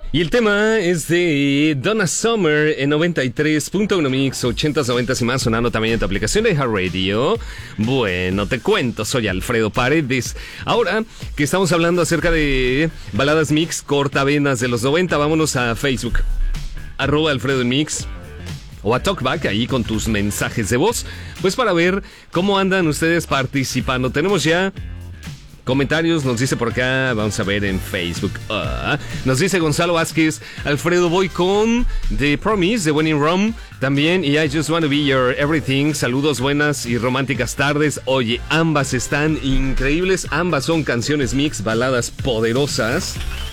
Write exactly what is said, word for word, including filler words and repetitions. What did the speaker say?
Y el tema es de Donna Summer en noventa y tres punto uno Mix, ochentas, noventas y más, sonando también en tu aplicación de iHeartRadio. Bueno, te cuento, soy Alfredo Paredes. Ahora que estamos hablando acerca de baladas mix cortavenas de los noventa, vámonos a Facebook, arroba Alfredo en Mix, o a Talkback, ahí con tus mensajes de voz, pues para ver cómo andan ustedes participando. Tenemos ya comentarios, nos dice por acá, vamos a ver en Facebook. Uh, nos dice Gonzalo Vázquez, Alfredo, voy con The Promise de When in Rome también, y I Just Want to Be Your Everything. Saludos, buenas y románticas tardes. Oye, ambas están increíbles, ambas son canciones mix, baladas poderosas.